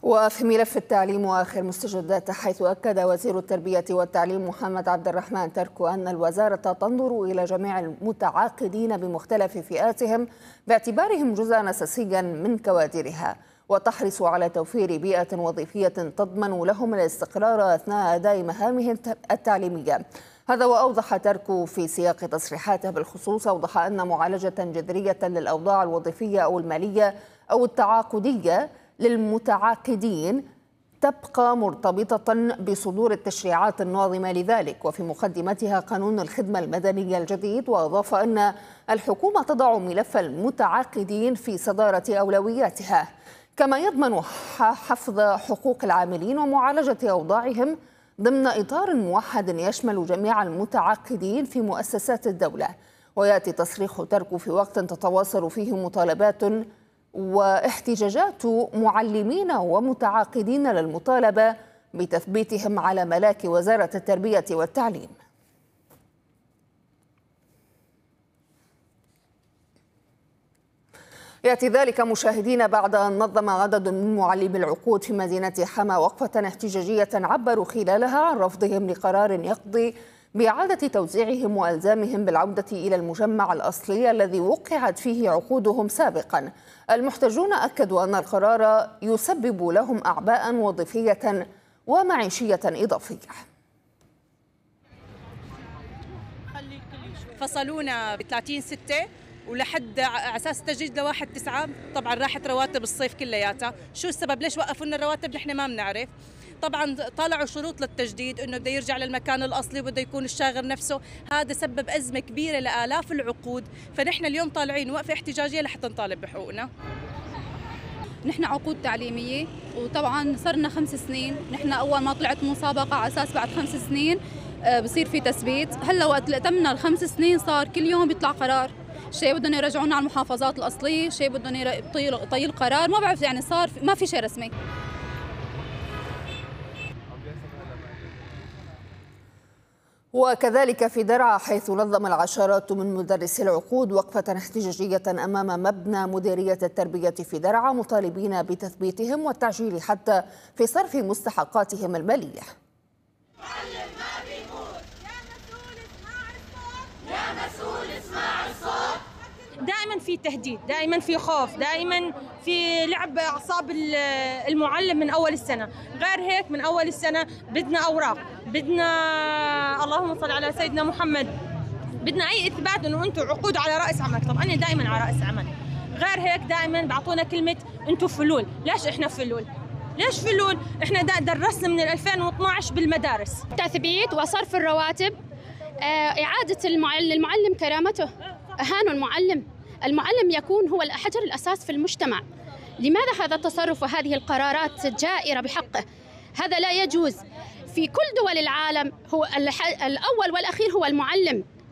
وفي ملف التعليم وآخر مستجدات، حيث أكد وزير التربية والتعليم محمد عبد الرحمن تركو أن الوزارة تنظر إلى جميع المتعاقدين بمختلف فئاتهم باعتبارهم جزءا أساسيا من كوادرها، وتحرص على توفير بيئة وظيفية تضمن لهم الاستقرار أثناء أداء مهامهم التعليمية. هذا وأوضح تركو في سياق تصريحاته بالخصوص، أوضح أن معالجة جذرية للأوضاع الوظيفية أو المالية أو التعاقدية للمتعاقدين تبقى مرتبطة بصدور التشريعات الناظمة لذلك، وفي مقدمتها قانون الخدمة المدنية الجديد. وأضاف أن الحكومة تضع ملف المتعاقدين في صدارة أولوياتها، كما يضمن حفظ حقوق العاملين ومعالجة أوضاعهم ضمن إطار موحد يشمل جميع المتعاقدين في مؤسسات الدولة. ويأتي تصريح تركو في وقت تتواصل فيه مطالبات واحتجاجات معلمين ومتعاقدين للمطالبة بتثبيتهم على ملاك وزارة التربية والتعليم. يأتي ذلك مشاهدين بعد أن نظم عدد من معلمي العقود في مدينة حما وقفة احتجاجية عبروا خلالها عن رفضهم لقرار يقضي بإعادة توزيعهم وألزامهم بالعودة إلى المجمع الأصلي الذي وقعت فيه عقودهم سابقا. المحتجون أكدوا أن القرار يسبب لهم أعباء وظيفية ومعيشية إضافية. فصلونا ب 30/6 ولحد على اساس تجديد ل1/9. طبعا راحت رواتب الصيف كلياتها. شو السبب؟ ليش وقفوا لنا الرواتب؟ نحن ما بنعرف. طبعا طلعوا شروط للتجديد انه بده يرجع للمكان الاصلي وبده يكون الشاغر نفسه. هذا سبب ازمه كبيره لالاف العقود، فنحن اليوم طالعين وقفه احتجاجيه لحتى نطالب بحقوقنا. نحن عقود تعليميه، وطبعا صرنا 5 سنين. نحن اول ما طلعت مسابقه على اساس بعد 5 سنين بصير في تثبيت. هلا وقت تمنا ال5 سنين صار كل يوم بيطلع قرار، شيء بدهم يرجعونا على المحافظات الاصليه، شيء بدهم يطيل قرار، ما بعرف يعني صار ما في شيء رسمي. وكذلك في درعا، حيث نظم العشرات من مدرسي العقود وقفة احتجاجية أمام مبنى مديرية التربية في درعا، مطالبين بتثبيتهم والتعجيل حتى في صرف مستحقاتهم المالية. دائما في تهديد، دائما في خوف، دائما في لعب اعصاب المعلم من اول السنه. غير هيك من اول السنه بدنا اوراق، بدنا اللهم صل على سيدنا محمد، بدنا اي اثبات انه انتم عقود على راس عمل. طب انا دائما على راس عمل. غير هيك دائما بعطونا كلمه انتم فلول. ليش احنا فلول؟ ليش فلول؟ احنا درسنا من 2012 بالمدارس. تثبيت وصرف الرواتب، اعاده المعلم كرامته. اهانوا المعلم يكون هو الحجر الأساس في المجتمع. لماذا هذا التصرف وهذه القرارات الجائرة بحقه؟ هذا لا يجوز. في كل دول العالم هو الأول والأخير هو المعلم.